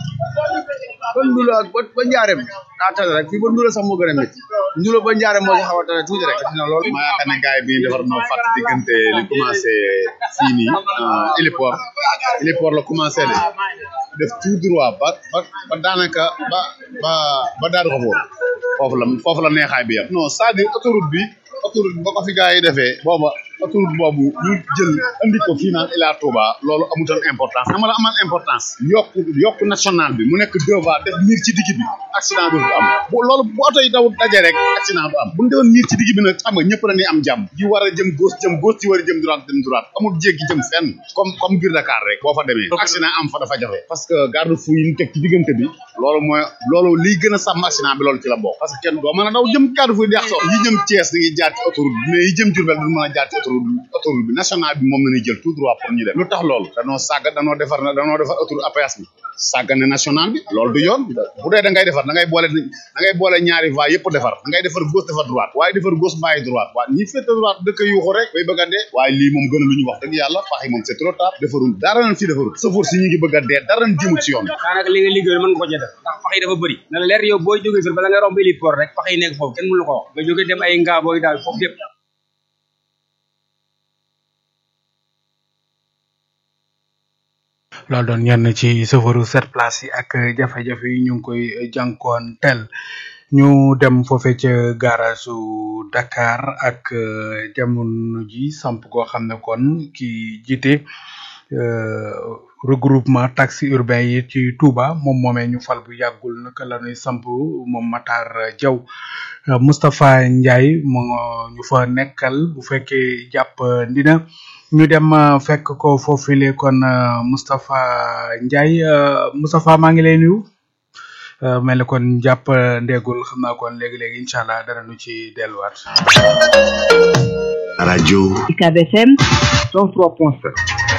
ba ndula ak ba njaareem daa tane rek fii ba ndula sax moo gën a métti ndula ba njaareem moo ci xaw a tane tuuti rek dina loolu maa yaakaar ne gars yi bi ñu defar noo fàtt diggante li commencé fii nii héliport héliport la commencé de def tout droit ba ba ba daanaka ba ba ba daaru ko foofu la foofu la neexaay bi yam non c'est-à-dire autoroute bi autoroute bi ba ko fi gars yi defee booba autoroute boobu ñu jël andi ko fii naan Ila Touba loolu amutoon importance xam nga la amal importance yokk yokk national bi mu nekk deux voies def miir ci digg bi accident bi du am bu loolu bu oto yi daw daje rek accident du am bu ñu defoon miir ci digg bi nag xam nga ñëpp la ñuy am jàmm ji war a jëm gauche jëm gauche ci war a jëm droite jëm droite amul jéggi jëm fenn comme comme biir Dakar rek boo fa demee accident am fa dafa jafe parce que garde-fou yi ñu teg ci diggante bi loolu mooy loolu liy gën a sàmm accident bi loolu ci la bokk parce que kenn doo mën a daw jëm garde-fou yi di yàq so yi jëm Thiès dañuy jaar ci autoroute bi mais yi jëm Diourbel du mën a jaar ci autoroute autoroute bi national bi moom la ñuy jël tout droit pour ñu dem lu tax loolu danoo sàgga danoo defar na danoo defar autoroute A P S bi sàggane national bi loolu du yoon bu dee da ngay defar da ngay boole da ngay boole ñaari voies yëpp defar da ngay defar gauche defar droite waaye defar gauche bàyyi droite waaye ñi féete droite dëkk yuuxu rek bay bëgg a dee waaye lii moom gën a lu ñu wax dëgg yàlla pax yi moom c'est trop tard defarul dara nañ fi defarul safoor si ñu ngi bëgg a dee dara nañ jëmut ci yoon daanaka li nga liggéey mën nga ko cee def ndax pax yi dafa bëri na la leer yow booy jógee fii bala nga romb héliport rek pax yi nekk foofu kenn mënu la ko wax nga jógee dem ay ngaa booy daal foofu yëpp loolu doon ñenn ci chauffeuru sept places yi ak jafe-jafe yi ñu ngi koy jànkoon tel ñu dem foofe ca garage su Dakar ak jamono ji samp koo xam ne kon ki jiite regroupement taxi urbain yi ci Touba moom moomee ñu fal bu yàggul naka la ñuy samp moom Matar Diaw Moustapha Ndiaye mo ñu fa nekkal bu fekkee jàpp ndina ñu dem fekk ko foofule kon Moustapha Ndiaye Moustapha maa ngi lay nuyu mel ni kon jàpp ndegul xam naa kon léegi-léegi incha allah dara nu ci delluwaat. rajo UCAB F M cent trois point sept.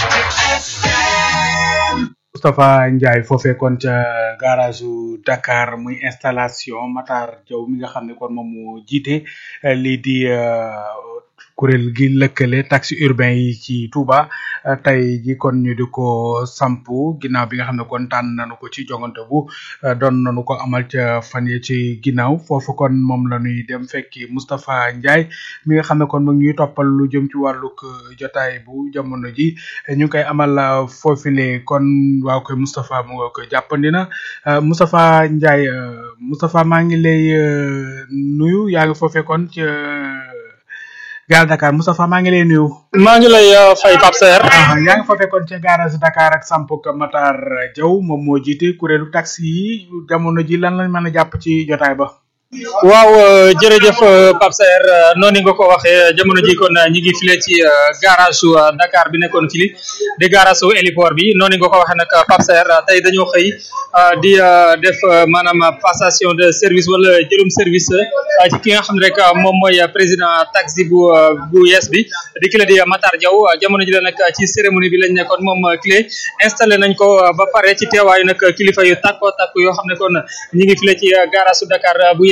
Moustapha Ndiaye foofee kon ca garage Dakar muy installation Matar Diaw mi nga xam ne kon moom moo jiite lii di kuréel gi lëkkale taxi urbain yi ci Touba tey ji kon ñu di ko sampu ginnaaw bi nga xam ne kon tànn nañu ko ci jongante bu doon nañu ko amal ca fan yi ci ginnaaw foofu kon moom la ñuy dem fekki Moustapha Ndiaye mi nga xam ne kon mu ngi ñuy toppal lu jëm ci wàllug jotaay bu jamono ji ñu ngi koy amal foofile kon waaw koy Moustapha mu nga koy jàppandi na Moustapha Ndiaye Moustapha maa ngi lay nuyu yaa ngi foofee kon ca Gaal Dakar Moustapha maa ngi lay nuyu. maa ngi lay fay Pape Serre. yaa ngi fa fekkoon ca garage Dakar ak Sampok Matar Diaw moom moo jiite kuréelu taxi yi jamono ji lan lañ mën a jàpp ci jotaay ba. waaw jërëjëf Pape Serre noonu nga ko waxee jamono ji kon ñi ngi file ci garage su Dakar bi nekkoon fili di garage su héliport bi noonu nga ko waxee nag Pape Serre tey dañoo xëy di def maanaam passation de service wala jëlum service ci ki nga xam ne rek moom mooy président taxi bu bu yees bi di kile di Matar Diaw jamono ji la nag ci cérémonie bi lañ nekkoon moom clé installé nañ ko ba pare ci teewaayu nag kilifa yu tàkko tàkk yoo xam ne kon ñi ngi file ci garage su Dakar bu yees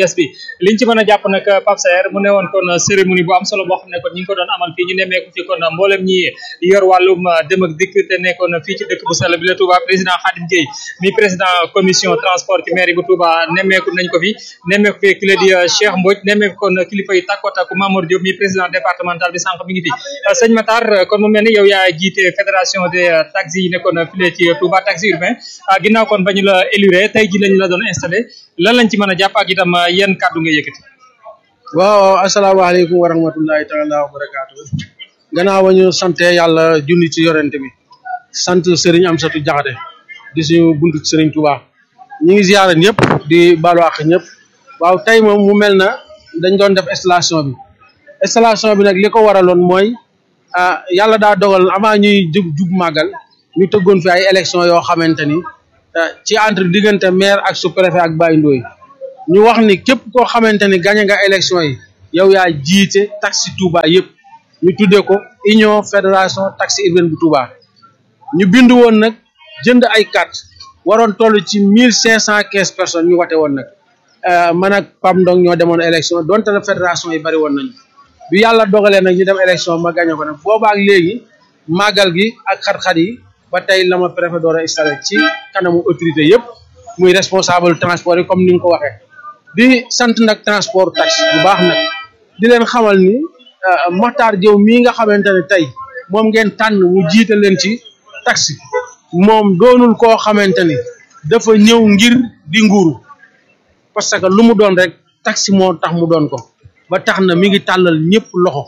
bees bi liñ ci mën a jàpp nag Pape Saer mu ne woon kon cérémonie bu am solo boo xam ne kon ñi ngi ko doon amal fii ñu nemmeeku fi kon mboolem ñi yor wàllum dem ak dikk te nekkoon fii ci dëkk bu sell bi la Touba président Khadim Gueye mi président commission transport ci mairie bu Touba nemmeeku nañ ko fi nemmeeku fi kile di Cheikh Mbodj nemmeeku kon kilifa yi takko takku Mamour Diop mi président départemental bi sànq mi ngi fi sëñ Matar kon mu mel ni yow yaa jiite fédération des taxis yi nekkoon file ci Touba taxi urbain ginnaaw kon bañu la éluré tey ji lañ la doon installé lan lañ ci mën a jàpp ak itam yenn kàddu nga yëkkati. waaw asalaamaaleykum wa rahmatullahi taala wa barakaatu gannaaw ba ñu sante yàlla junni ci yorente bi sant Serigne Amsatou Diakhaté di suñu buntu Serigne Touba ñu ngi ziyaara ñëpp di baalu àq ñëpp waaw tey moom mu mel na dañ doon def installation bi installation bi nag li ko waraloon mooy ah yàlla daa dogal avant ñuy jub jub màggal ñu tëggoon fi ay élection yoo xamante ni ci entre diggante maire ak sous-préfet ak Baye Ndoye ñu wax ni képp koo xamante ni gagné nga élection yi yow yaa jiite taxi Touba yëpp ñu tuddee ko union fédération taxi urbaine bu Touba ñu bind woon nag jënd ay carte waroon toll ci mille cinq cent quinze personnes ñu wate woon nag man ak Pam Ndong ñoo demoon élection donte la fédération yi bari woon nañu bi yàlla dogalee nag ñu dem élection ma gagné ko nag boobaak léegi màggal gi ak xat-xat yi ba tey la ma préfet door a installé ci kanamu autorité yëpp muy responsable transport yi comme ni nga ko waxee di sant nag transport taxi bu baax nag di leen xamal ni Makhtar Diop mii nga xamante ne tey moom ngeen tànn mu jiite leen ci taxi moom doonul koo xamante ni dafa ñëw ngir di nguuru parce que lu mu doon rek taxi moo tax mu doon ko ba tax na mi ngi tàllal ñëpp loxo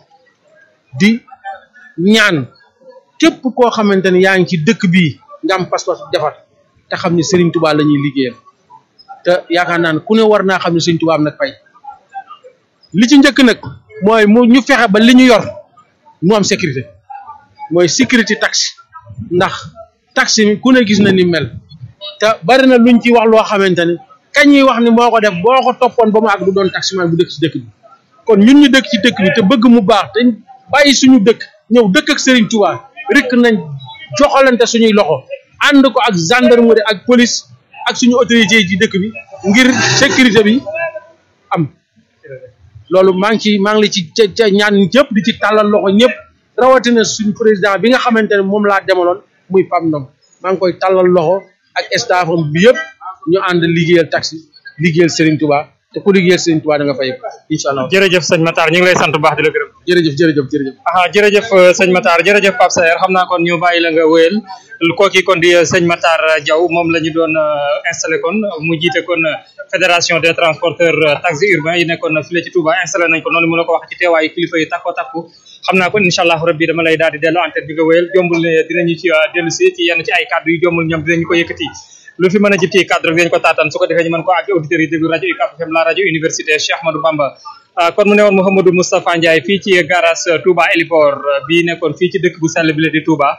di ñaan képp koo xamante ni yaa ngi ci dëkk bii nga am pas-pas jafat te xam ni Serigne Touba la ñuy liggéeyal te yaakaar naa ne ku ne war naa xam ne Serigne Touba am nag fay li ci njëkk nag mooy mu ñu fexe ba li ñu yor mu am sécurité mooy sécurité taxi ndax taxi mi ku ne gis na ni mel te bari na luñ ci wax loo xamante ni kañ ñuy wax ni moo ko def boo ko toppoon ba mu àgg du doon taximan bu dëkk ci dëkk bi kon ñun ñu dëkk ci dëkk bi te bëgg mu baax te bàyyi suñu dëkk ñëw dëkk ak Serigne Touba rek nañ joxalante suñuy loxo ànd ko ak gendarmerie ak police ak suñu autorité yi ci dëkk bi ngir sécurité bi am loolu maa ngi ci maa ngi la ci ca ñaan ñëpp di ci tàllal loxo ñëpp rawatina suñu président bi nga xamante ne moom laa demaloon muy Pam Ndong maa ngi koy tàllal loxo ak staffam bi yëpp ñu ànd liggéeyal taxi liggéeyal Serigne Touba te ku liggéeyal Serigne Touba da nga fay incha allah. jërëjëf sëñ Matar ñu ngi lay sant bu baax di la gërëm. jërëjëf jërëjëf jërëjëf. ah jërëjëf sëñ Matar jërëjëf Pape Saer xam naa kon ñu bàyyi la nga wéyal kooki kon di sëñ Matar Diaw moom la ñu doon installé kon mu jiite kon fédération des transporteurs taxi urbains yi nekkoon fii ci Touba installé nañ ko noonu mu la ko wax ci teewaayu kilifa yi takko takku xam naa kon incha allah rabbi dama lay daal di dellu antenne bi nga wéyal jombul ne dinañu ci dellu si ci yenn ci ay kàddu yu jombul ñoom dinañu ko yëkkati lu fi mën a jib ci cadre rek dañ ko taataan su ko defee ñu mën ko ak auditeurs yi déglu rajo U C A B F M la rajo université Cheikh Ahmadou Bamba kon mu ne woon Mouhamadou Moustapha Ndiaye fii ci garage Touba Héliport bi nekkoon fii ci dëkk bu sell bi la di Touba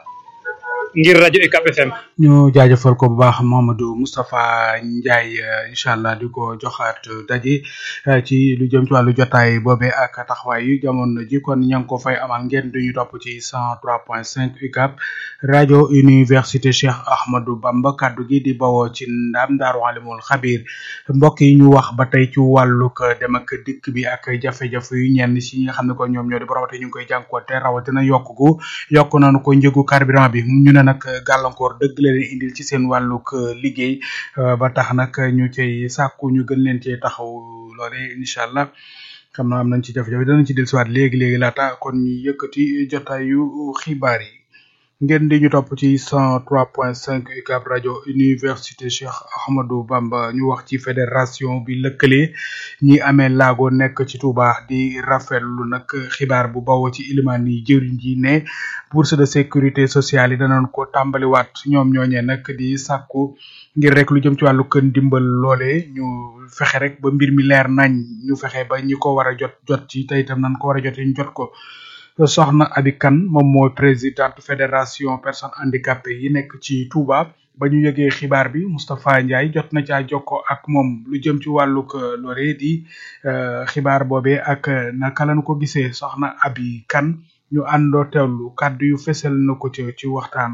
ngir rajo U C A B F M. ñu jaajëfal ko bu baax Mamadou Moustapha Ndiaye incha allah di ko joxaat daje ci lu jëm ci wàllu jotaay boobee ak taxawaay yu jamono ji kon ña ngi ko fay amal ngeen duñu topp ci cent trois point cinq U C A B rajo université Cheikh Ahmadou Bamba kaddu gi di bawoo ci ndam Daaru Alimul Xabir mbokk yi ñu wax ba tey ci wàllug dem ak dikk bi ak jafe-jafe yu ñenn si nga xam ne ko ñoom ñoo di borom ñu ngi koy jànkuwante rawatina yokk gu yokk nañu ko njëgu carburant bi ñu ne nag gàllankoor dëgg la leen indil ci seen wàllug liggéey ba tax nag ñu cay sàkku ñu gën leen cee taxaw loole incha allah xam naa am nañ ci jafe-jafe danañ ci dellusiwaat léegi léegi laata kon ñu yëkkati jotaayu xibaar yi ngeen di ñu topp ci cent trois point cinq U C A B rajo université Cheikh Ahmadou Bamba ñu wax ci fédération bi lëkkale ñi amee laago nekk ci Touba di rafetlu nag xibaar bu bawoo ci ilimaan yi jëriñ ji ne bourse de sécurité sociale yi danañ ko tàmbaliwaat ñoom ñooñee nag di sàkku ngir rek lu jëm ci wàllu kën dimbal loole ñu fexe rek ba mbir mi leer nañ ñu fexe ba ñi ko war a jot jot ci te itam nañ ko war a jotee ñu jot ko. soxna Abi Kane moom mooy présidente fédération personnes handicapées yi nekk ci Touba ba ñu yëgee xibaar bi Moustapha Ndiaye jot na caa jokkoo ak moom lu jëm ci wàllug lore di xibaar boobee ak naka lañu ko gisee soxna Abi Kane ñu àndoo teewlu kàddu yu fesal na ko ci ci waxtaan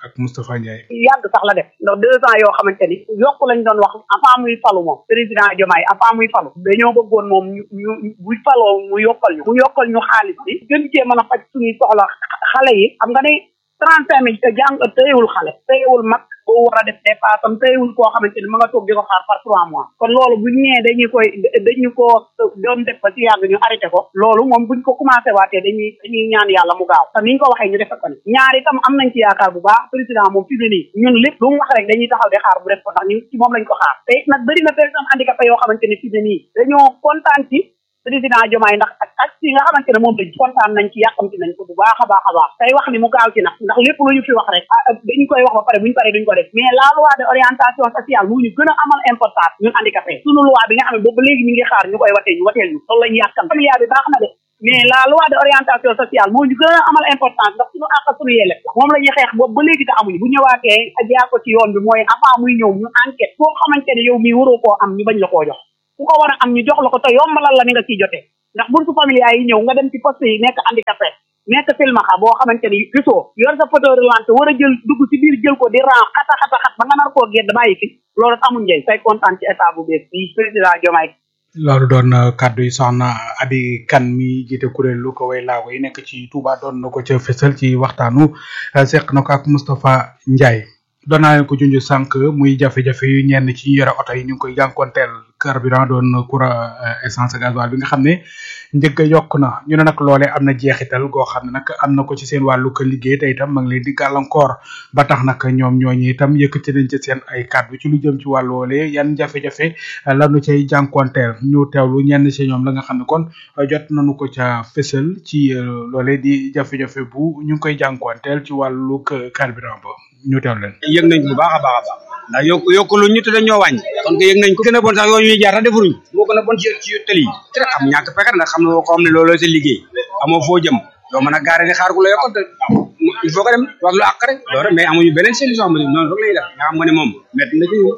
ak Moustapha Ndiaye. yàgg sax la def ndax deux ans yoo xamante ni yokk lañ doon wax avant muy falu moom président Diomaye avant muy falu dañoo bëggoon moom ñu ñu buy faloo mu yokkal ñu mu yokkal ñu xaalis bi gën cee mën a faj suñuy soxla xale yi xam nga ne trente cinq mille te jàng téyewul xale téyewul mag boo war a def dépasse am téyewul koo xamante ni ma nga toog di ko xaar par trois mois kon loolu buñ ñëwee dañuy koy dañu ko doon def ba ci yàgg ñu arrêté ko loolu moom buñ ko commencé waatee dañuy dañuy ñaan yàlla mu gaaw te niñ ko waxee ñu defe ko ni ñaar itam am nañ ci yaakaar bu baax président moom fi mu ne nii ñun lépp lu mu wax rek dañuy taxaw di xaar bu def ko ndax ñun ci moom lañ ko xaar te it nag bëri na personne handicapé yoo xamante ni fi mu ne nii dañoo kontaan ci président Diomaye ndax ak ak si nga xamante ne moom lañ kontaan nañ ci yàqamti nañ ko bu baax a baax a baax tey wax ni mu gaaw ci nag ndax lépp lu ñu fi wax rek dañu koy wax ba pare buñu paree duñ ko def mais la loi de orientation sociale moo ñu gën a amal importance ñun handicapé sunu loi bi nga xam ne boobu léegi ñu ngi xaar ñu koy watee ñu wateel ñu loolu lañu yàkkam familia bi baax na de mais la loi de orientation sociale moo ñu gën a amal importance ndax suñu àq suñu yelle moom la ñuy xeex boobu ba léegi te amuñu bu ñëwaatee jaar ko ci yoon bi mooy avant muy ñëw ñu enquête foo xamante ne yow mii waroo koo am ñu bañ la koo jox ku ko war a am ñu jox la ko te yombalal la ni nga ciy jotee ndax buntu familia yi ñëw nga dem ci poste yi nekk handicapé nekk silmaxa boo xamante ni gisoo yor sa photo relante war a jël dugg ci biir jël ko di ran xata xata xat ba nga nar koo gedd bàyyi fi loolu amul njëriñ say kontaan ci état bu bees bi président Diomaye. loolu doon kaddu yi soxna Abi Kane mi jiite kuréel lu ko way laago yi nekk ci Touba doon na ko ca fësal ci waxtaanu seq na ko ak Moustapha Ndiaye. doon naa leen ko junj sànq muy jafe-jafe yu ñenn ci ñu yore oto yi ñu ngi koy jànkonteel carburant doon courant essence gasoil bi nga xam ne njëgg yokk na ñu ne nag loolee am na jeexital goo xam ne nag am na ko ci seen wàllu ko liggéey te itam ma ngi leen di gàllankoor ba tax nag ñoom ñooñu itam yëkkati nañ ci seen ay kàddu ci lu jëm ci wàllu woolee yan jafe-jafe lanu cay jànkonteel ñu teewlu ñenn ci ñoom la nga xam ne kon jot nañu ko ca fësal ci loolee di jafe-jafe bu ñu ngi koy jànkonteel ci wàllu carburant ba ñu teew leen yëg nañ ko bu baax a baax a baax ndax yokk yokk lu ñu te dañoo wàññi kon ko yëg nañ ko gën a bon sax yoo ñuy jaar sax defuruñ moo gën a bon ci ci tëli yi te xam ñàkk pexe ndax xam na ko xam ne looloo sa liggéey amoo foo jëm doo mën a gaare di xaar ku la yokkal te il faut que dem wax lu àq rek loolu mais amuñu beneen solution ma noonu rek lay def nga xam nga ne moom métti na ci ñu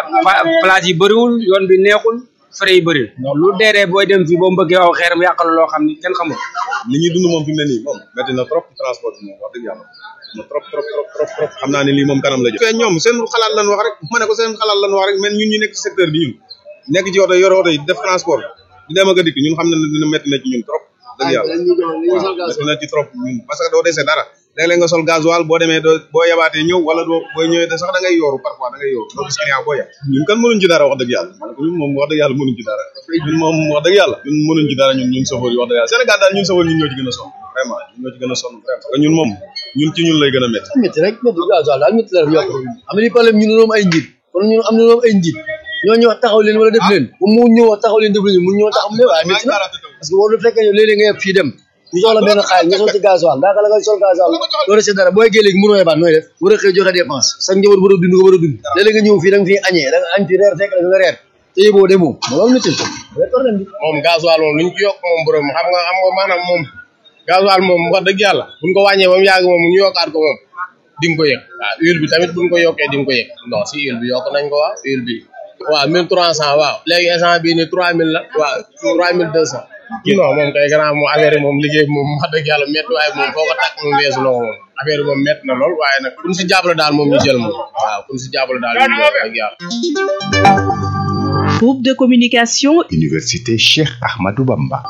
place yi bëriwul yoon bi neexul frais yi bëri lu deeree booy dem fii boo mbëggee aw xeeram yàqal loo xam ni kenn xamul li ñuy dund moom fi mu ne nii moom métti na trop transport bi moom wax dëgg yàlla na trop trop trop trop trop xam naa ne lii moom kanam la jëm. ñoom seen xalaat lan wax rek ma ne ko seen xalaat lan wax rek mais ñun ñu nekk ci secteur bi ñun nekk ci oto yore oto yi def transport di dem ak a dikk ñun xam nañ ne dina métti na ci ñun trop dëgg yàlla waaw métti na ci trop ñun parce que doo dese dara léeg-léeg nga sol gasoil boo demee doo boo yabaatee ñëw wala doo boo ñëwee de sax da ngay yooru parfois da ngay yooru doo gis client boo yab ñun kan mënuñ ci dara wax dëgg yàlla ñun moom wax dëgg yàlla mënuñ ci dara ñun moom wax dëgg yàlla ñun mënuñ ci dara ñun ñun chauffeur yi wax dëgg yàlla Sénégal daal ñun chauffeur ñun ñoo ci gën a sonn vraiment ñun ñoo ci gën a sonn vraiment parce que ñun moom ñun ci ñun lay gën a métti métti rek métti gasoil daal métti la rek yokk am na li problème ñun ñoom ay njiit kon ñun am na ñoom ay njiit ñoo ñu wax taxaw leen wala def leen bu mu ñëw taxaw leen def leen mu ñëw taxaw leen waaye métti na parce que boo du fekkee léeg-léeg nga yeb fii dem ñu jox la benn xaalis nga sol ci gasoil ndaaka la nga sol gasoil loolu c'est dara booy géej mënoo yebaat nooy def war a xëy joxe dépense sa njaboot war a dund nga war a dund léeg-léeg nga ñëw fii da nga fii añee da nga añ fi reer fekk la nga reer te yóbboo demoo loolu métti moom gasoil moom lu ñu ci yokk moom borom xam nga xam nga maanaam moom gasoil moom wax dëgg yàlla buñ ko wàññee ba mu yàgg moom ñu yokkaat ko moom di nga ko yëg waaw huile bi tamit buñ ko yokkee di nga ko yëg non si huile bi yokk nañ ko waaw huile bi waaw mille trois cent waaw léegi instant bii ni trois mille la waaw trois mille deux cent non moom kay grand moom affaire yi moom liggéey bi moom wax dëgg yàlla métti waaye moom foo ko tàkk moom weesu na ko moom affaire yi moom métti na lool waaye nag kuñ si jàppale daal moom ñu jël moom waaw kuñ si jàppale daal ñu jël ak yàlla groupe de communication Université Cheikh Ahmadou Bamba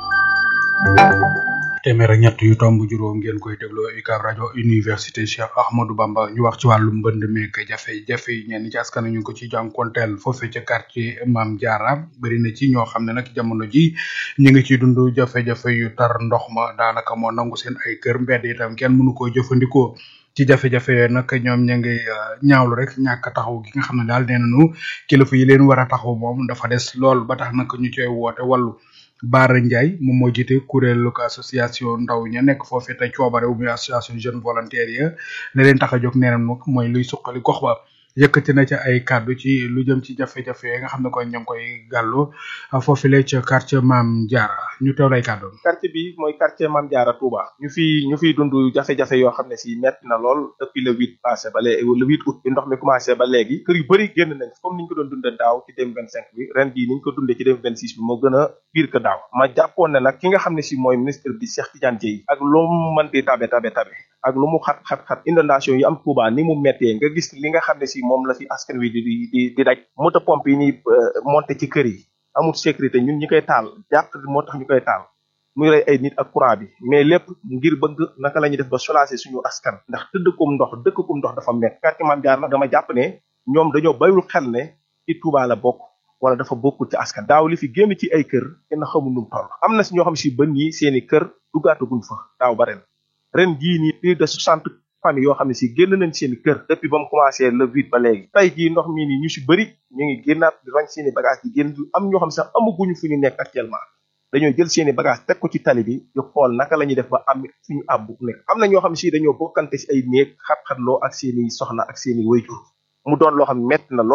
téeméer ak ñett yu tomb juróom ngeen koy dégloo U C A B rajo université Cheikh Ahmadou Bamba ñu wax ci wàllu mbënd meek jafe-jafe yi ñenn ci askan ñu ko ci jànkonteel foofee ca quartier Mame Diarra bëri na ci ñoo xam ne nag jamono ji ñu ngi ciy dund jafe-jafe yu tar ndox ma daanaka moo nangu seen ay kër mbedd itam kenn mënu koo jëfandikoo ci jafe-jafe yooyu nag ñoom ña ngi ñaawlu rek ñàkk taxaw gi nga xam ne daal nee nañu kilifa yi leen war a taxaw moom dafa des lool ba tax nag ñu coy woote wàllu Bara Ndiaye moom moo jiite kuréelu ko association ndaw ña nekk foofee te coobare wu muy association jeune volontaire ya la leen tax a jóg nee nañu mooy luy suqali gox ba yëkkati na ca ay kàddu ci lu jëm ci jafe-jafe yi nga xam ne koy ñoo ngi koy gàllu foofule ca quartier Mame Diarra ñu teew lay kàddu. quartier bi mooy quartier Mame Diarra Touba ñu fi ñu fiy dund jafe-jafe yoo xam ne si metti na lool depuis le huit passé ba léegi le huit août bi ndox mi commencé ba léegi kër yu bëri génn nañ comme niñ ko doon dundee daaw ci deux mille vingt cinq bi ren bii niñ ko dundee ci deux mille vingt six bi moo gën a pire que daaw ma jàppoon ne nag ki nga xam ne si mooy ministre bi Cheikh Tidiane Dièye ak lu mu mën di tabe tabe tabe ak lu mu xat xat xat inondation yi am Touba ni mu méttee nga gis li nga xam ne si moom la fi askan wi di di di daj moto pompe yi ni monté ci kër yi amul sécurité ñun ñi koy taal jàq moo tax ñu koy taal muy rey ay nit ak courant bi mais lépp ngir bëgg naka la ñuy def ba soulager suñu askan ndax tëddëkum ndox dëkkum ndox dafa métti quartier Mame Diarra nag dama jàpp ne ñoom dañoo bayul xel ne ci Touba la bokk wala dafa bokkul ci askan daaw li fi génn ci ay kër kenn xamul nu mu toll am na si ñoo xam si bën yi seeni kër duggaataguñ fa daaw ba ren ren jii nii plus de soixante familles yoo xam ne si génn nañ seeni kër depuis ba mu commencé le huit ba léegi tey jii ndox mii nii ñu si bëri ñu ngi génnaat di roñ seeni bagage di génn am ñoo xam sax amaguñu fu ñu nekk actuellement dañoo jël seeni bagage teg ko ci tali bi di xool naka la ñuy def ba am suñu àbbu nekk am na ñoo xam si dañoo bokkante si ay néeg xat-xatloo ak seeni soxna ak seeni wayjur mu doon loo xam metti na lool